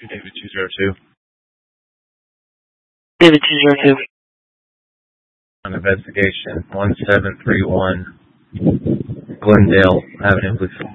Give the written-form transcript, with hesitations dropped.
David 202. David 202. On investigation 1731 Glendale Avenue, please.